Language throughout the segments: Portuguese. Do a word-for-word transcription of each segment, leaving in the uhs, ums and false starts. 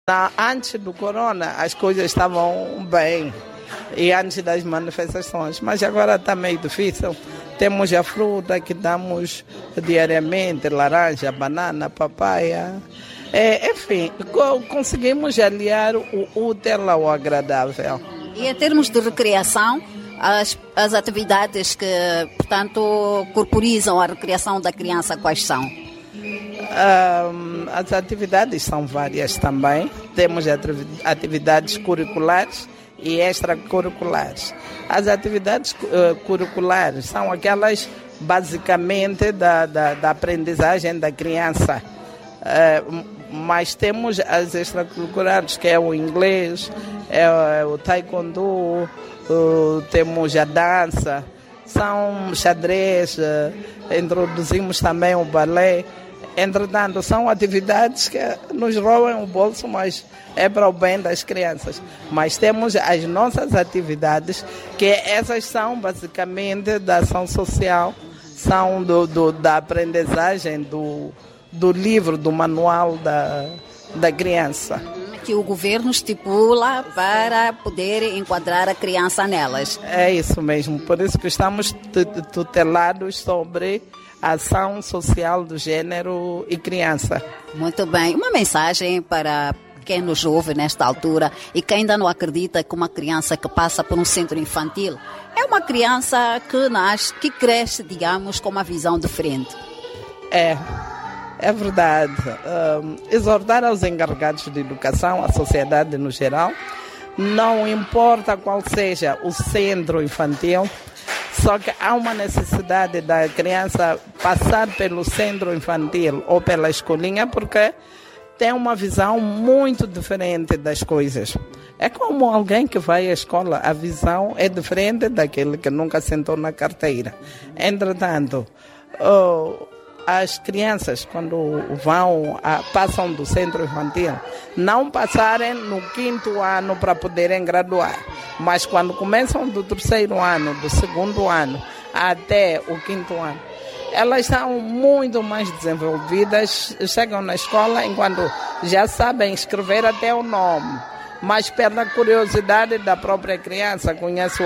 Antes do corona, as coisas estavam bem, e antes das manifestações, mas agora está meio difícil. Temos a fruta que damos diariamente, laranja, banana, papaya. É, enfim, conseguimos aliar o útil ao agradável. E em termos de recreação, as, as atividades que, portanto, corporizam a recreação da criança, quais são? Um, as atividades são várias também. Temos atividades curriculares e extracurriculares. As atividades uh, curriculares são aquelas basicamente da, da, da aprendizagem da criança. Uh, mas temos as extracurriculares, que é o inglês, é o taekwondo, uh, temos a dança, são xadrez, uh, introduzimos também o balé. Entretanto, são atividades que nos roubam o bolso, mas é para o bem das crianças. Mas temos as nossas atividades, que essas são basicamente da ação social, são do, do, da aprendizagem do, do livro, do manual da, da criança. Que o governo estipula para poder enquadrar a criança nelas. É isso mesmo, por isso que estamos tutelados sobre a ação social do gênero e criança. Muito bem, uma mensagem para quem nos ouve nesta altura e que ainda não acredita que uma criança que passa por um centro infantil é uma criança que nasce, que cresce, digamos, com uma visão diferente. É, é verdade. Um, exortar aos encarregados de educação, à sociedade no geral, não importa qual seja o centro infantil, só que há uma necessidade da criança passar pelo centro infantil ou pela escolinha, porque tem uma visão muito diferente das coisas. É como alguém que vai à escola, a visão é diferente daquele que nunca sentou na carteira. Entretanto, oh, as crianças, quando vão, a, passam do centro infantil, não passarem no quinto ano para poderem graduar, mas quando começam do terceiro ano, do segundo ano até o quinto ano, elas são muito mais desenvolvidas, chegam na escola enquanto já sabem escrever até o nome, mas pela curiosidade da própria criança, conhece o,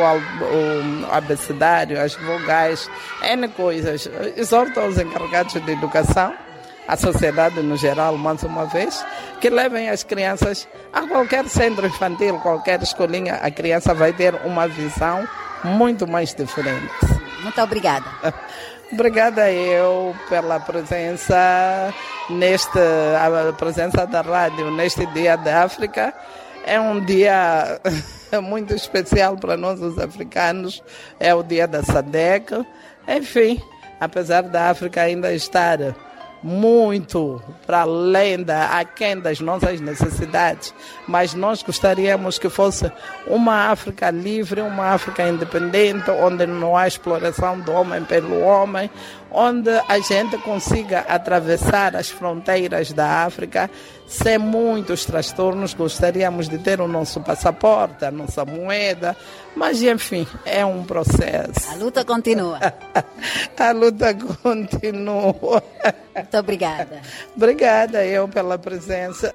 o abecedário, as vogais, N coisas. Exorto aos encarregados de educação, a sociedade no geral, mais uma vez, que levem as crianças a qualquer centro infantil, qualquer escolinha, a criança vai ter uma visão muito mais diferente. Muito obrigada. Obrigada eu pela presença, neste, a presença da rádio neste Dia da África. É um dia muito especial para nós, os africanos. É o dia da SADC. Enfim, apesar da África ainda estar muito para além da, aquém das nossas necessidades, mas nós gostaríamos que fosse uma África livre, uma África independente, onde não há exploração do homem pelo homem, onde a gente consiga atravessar as fronteiras da África sem muitos transtornos. Gostaríamos de ter o nosso passaporte, a nossa moeda, mas enfim, é um processo. A luta continua. A luta continua. Muito obrigada. Obrigada eu pela presença.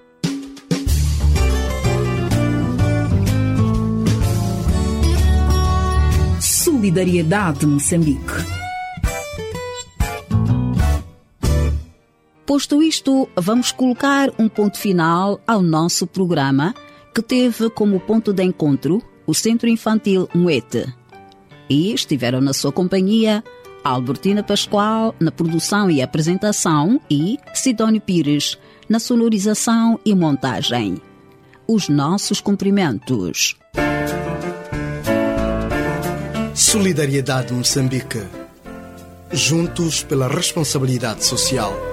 Solidariedade Moçambique. Posto isto, vamos colocar um ponto final ao nosso programa, que teve como ponto de encontro o Centro Infantil Moete. E estiveram na sua companhia Albertina Pascoal na produção e apresentação e Sidónio Pires na sonorização e montagem. Os nossos cumprimentos. Solidariedade Moçambique. Juntos pela responsabilidade social.